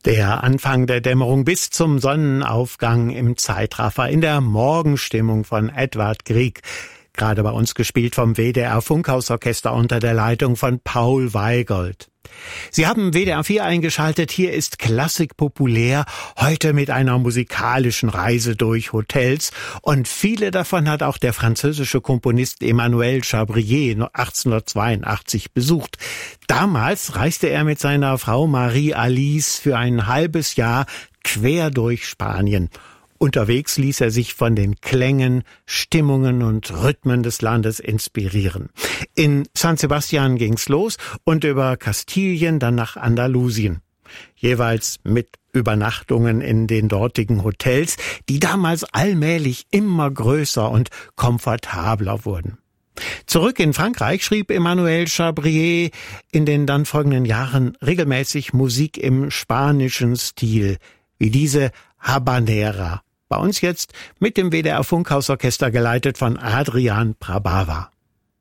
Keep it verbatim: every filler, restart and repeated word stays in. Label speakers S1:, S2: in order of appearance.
S1: Der Anfang der Dämmerung bis zum Sonnenaufgang im Zeitraffer in der Morgenstimmung von Edvard Grieg. Gerade bei uns gespielt vom W D R Funkhausorchester unter der Leitung von Paul Weigold. Sie haben W D R vier eingeschaltet, hier ist Klassik populär, heute mit einer musikalischen Reise durch Hotels, und viele davon hat auch der französische Komponist Emmanuel Chabrier achtzehnhundertzweiundachtzig besucht. Damals reiste er mit seiner Frau Marie Alice für ein halbes Jahr quer durch Spanien. Unterwegs ließ er sich von den Klängen, Stimmungen und Rhythmen des Landes inspirieren. In San Sebastian ging's los und über Kastilien dann nach Andalusien. Jeweils mit Übernachtungen in den dortigen Hotels, die damals allmählich immer größer und komfortabler wurden. Zurück in Frankreich schrieb Emmanuel Chabrier in den dann folgenden Jahren regelmäßig Musik im spanischen Stil, wie diese Habanera. Bei uns jetzt mit dem W D R Funkhausorchester geleitet von Adrian Prabava.